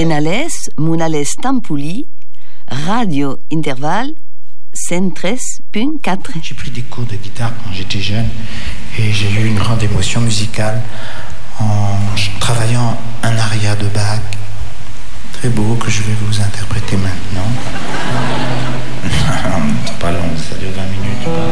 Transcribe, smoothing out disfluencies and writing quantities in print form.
Enales, Munales Tampuli, Radio Intervalle 103.4. J'ai pris des cours de guitare quand j'étais jeune et j'ai eu une grande émotion musicale en travaillant un aria de Bach très beau que je vais vous interpréter maintenant. C'est pas long, ça dure 20 minutes.